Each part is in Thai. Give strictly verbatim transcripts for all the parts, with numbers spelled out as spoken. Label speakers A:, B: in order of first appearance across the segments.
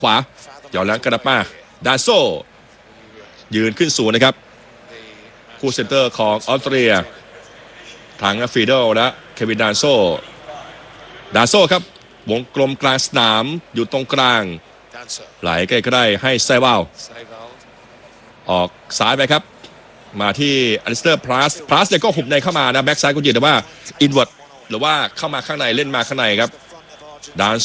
A: ขวาหย่อนแล้วกระดับมาดาโซยืนขึ้นสูงนะครับคู่เซนเตอร์ของออสเตรียทางฟีโดและเควินดาโซดาโซครับวงกลมกลางสนามอยู่ตรงกลางไหลใกล้ๆให้ไซวาลออกซ้ายไปครับมาที่อลิสเตอร์พลัสพลัสเนี่ยก็หุบในเข้ามานะแบ็กซ้ายก็ยืนแต่ว่าอินเวิร์ดหรือว่าเข้ามาข้างในเล่นมาข้างในครับดานโซ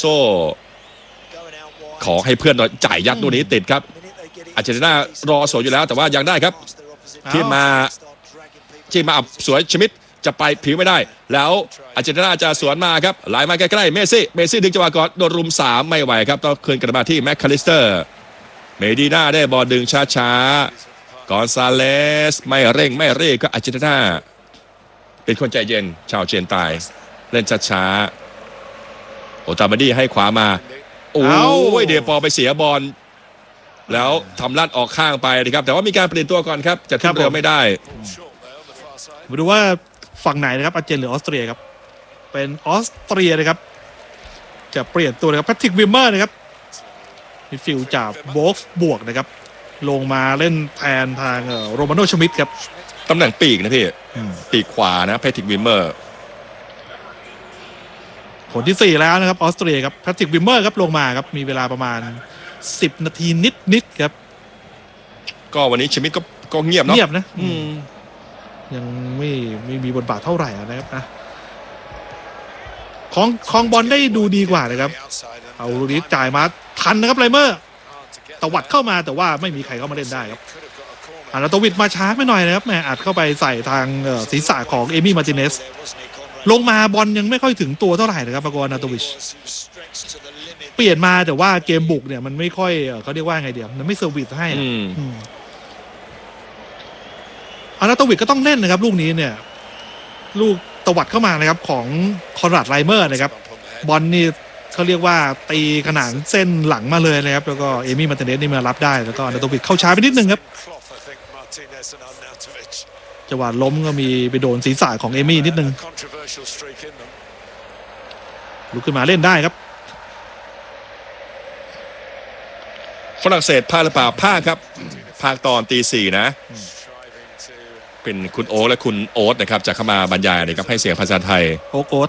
A: ขอให้เพื่อนจ่ายยัดตัวนี้ติดครับอาร์เจนตินารอสวยอยู่แล้วแต่ว่ายังได้ครับที่มาที่มาอับสวยชมิดจะไปผิวไม่ได้แล้วอาร์เจนตินาจะสวนมาครับไหลมาใกล้ๆเมซี่เมซี่ดึงจังหวะก่อนโดนรุมสามไม่ไหวครับต้องคืนกลับมาที่แม็กคาลิสเตอร์เมดีน่าได้บอลดึงช้าๆกอนซาเลสไม่เร่งไม่รีบก็อาร์เจนตินาเป็นคนใจเย็นชาวเจนตายเล่นช้าๆโอตาบาดี้ให้ขวามาโอ้ยเดปอไปเสียบอลแล้วทำลั่นออกข้างไปนะครับแต่ว่ามีการเปลี่ยนตัวก่อนครับจะทิ้งเร็วไม่ได้
B: มาดูว่าฝั่งไหนนะครับอาร์เจนหรือออสเตรียครับเป็นออสเตรียนะครับจะเปลี่ยนตัวนะครับแพทริกวิมเมอร์นะครับมิดฟิลด์จากโวลฟ์บวกนะครับลงมาเล่นแทนทางโรมาโนชมิดครับ
A: ตำแหน่งปีกนะพี่ปีกขวานะแพทริกวิมเมอร์
B: คนที่สี่แล้วนะครับออสเตรียครับแพทริกวิมเมอร์ครับลงมาครับมีเวลาประมาณสิบนาทีนิดๆครับ
A: ก็วันนี้ชมิดก็ก็เงียบเนาะ
B: เงียบนะยังไม่ไม่มีบทบาทเท่าไหร่นะครับนะของของบอลได้ดูดีกว่านะครับเอาลูกนี้จ่ายมาทันนะครับไลเมอร์ตวัดเข้ามาแต่ว่าไม่มีใครเข้ามาเล่นได้ครับอานาโตวิชมาช้าไปหน่อยนะครับแม่อัดเข้าไปใส่ทางศีรษะของเอมี่มาร์ติเนสลงมาบอลยังไม่ค่อยถึงตัวเท่าไหร่นะครับปากรนาโตวิชเปลี่ยนมาแต่ว่าเกมบุกเนี่ยมันไม่ค่อยเขาเรียกว่าไงเดียวมันไม่เซอร์วิสให้อานาโตวิชก็ต้องเล่นนะครับลูกนี้เนี่ยลูกตวัดเข้ามานะครับของคอนราดไลเมอร์นะครับบอลนี่เขาเรียกว่าตีขนานเส้นหลังมาเลยนะครับแล้วก็เอมี่มาร์ติเนสนี่มารับได้แล้วก็อานาโตวิชเข้าช้าไปนิดนึงครับจังหวะล้มก็มีไปโดนศีรษะของเอมี่นิดนึงลุกขึ้นมาเล่นได้ครับ
A: ฝรั่งเศสพลาดหรือเปล่าพลาดครับภาคตอนตีสี่นะเป็นคุณโอ๊ตและคุณโอ๊ตนะครับจะเข้ามาบรรยายนะครับให้เสียงภาษาไทย
B: โอ๊ตโอ๊ต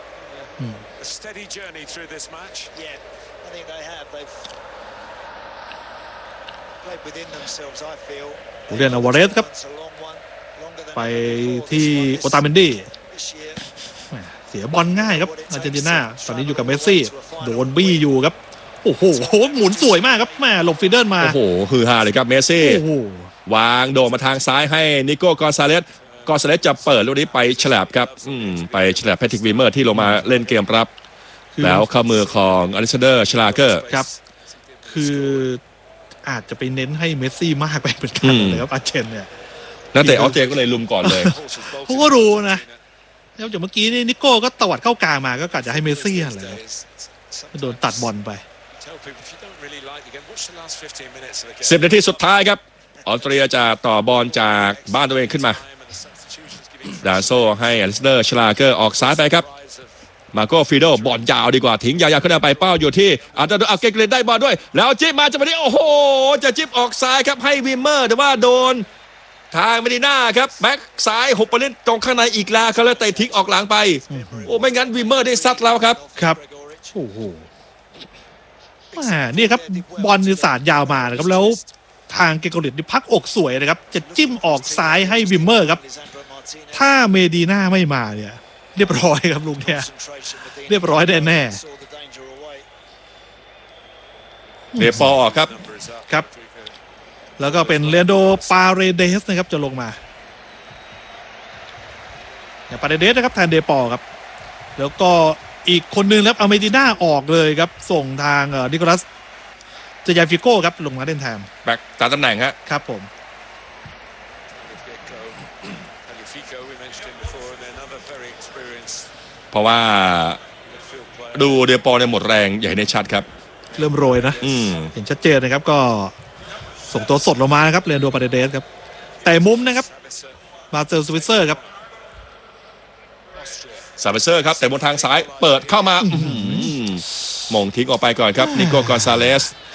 B: เรียนอวาเรสครับไปที่โอตาเมนดี้เสียบอลง่ายครับอาร์เจนตินาตอนนี้อยู่กับเมสซี่โดนบี้อยู่ครับโอ้โหหมุนสวยมากครับแม่หลบฟีเดิลมา
A: โอ้โหฮือฮาเลยครับเมสซี่วางโดดมาทางซ้ายให้นิโก้กอนซาเลสกอนซาเลสจะเปิดลูกนี้ไปฉลับครับอืมไปฉลับแพทริกวีเมอร์ที่ลงมาเล่นเกมรับแล้วเข้ามือของอลิซาเดอร์ชลาเกอร์
B: ครับคืออาจจะไปเน้นให้เมสซี่มากไปเป็นกันเลยครับอาร์เจนเนี่ย
A: นักเตะออสเตรียก็เลยลุมก่อนเลย
B: เขาก็รู้นะแล้วจากเมื่อกี้นี่นิโก้ก็ตวัดเข้ากลางมาก็กะจะให้เมสซี่อะไรโดนตัดบอลไป
A: สิบนาทีสุดท้ายครับออสเตรียจะต่อบอลจากบ้านตัวเองขึ้นมาดาโซให้อลิสเดอร์ชลาเกอร์ออกซ้ายไปครับมาโก้ฟิโดบอลยาวดีกว่าทิ้งยาวๆขึ้นไปเป้าอยู่ที่อาร์เดอร์อาเกเกรนได้บอลด้วยแล้วจิ๊บมาจะมาดิโอ้โหจะจิ๊บออกซ้ายครับให้วิมเมอร์แต่ว่าโดนทางเมดิน่าครับแบ็คซ้ายหุบไปเล่นตรงข้างในอีกแล้วเขาเลยเตะทิ้งออกหลังไปโอ้ไม่งั้นวิมเมอร์ได้ซัดแล้วครับ
B: ครับโอ้โหนี่ครับบอลนิสานยาวมานะครับแล้วทางเกโกริตนี่พักอกสวยนะครับจะจิ้มออกซ้ายให้วิมเมอร์ครับถ้าเมดีน่าไม่มาเนี่ยเรียบร้อยครับลุงเนี่ยเรียบร้อยแน่แน่
A: เดปอครับ
B: ครับแล้วก็เป็นเลโดปาเรเดสนะครับจะลงมาเนี่ยปาเรเดสนะครับแทนเดปอครับแล้วก็อีกคนนึงครับเอาเมดิน่าออกเลยครับส่งทางเอ่อนิโคลัสเจยาฟิโก้ครับลงมาเล่นแทน
A: แบ็คตามตำแหน่งครับ
B: ครับผม
A: เพราะว่าดูเดปอในหมดแรงใหญ่ในชัดครับ
B: เริ่มโรยนะเห็นชัดเจนนะครับก็ส่งตัวสดลงมานะครับเรนโดปาเรเดสครับแต่มุมนะครับมาเซลสวิเซอร์ครับ
A: ซาเบเซอร์ครับแต่บนทางซ้ายเปิดเข้ามาหม่งทิ้งออกไปก่อนครับนิโก้กอนซาเลส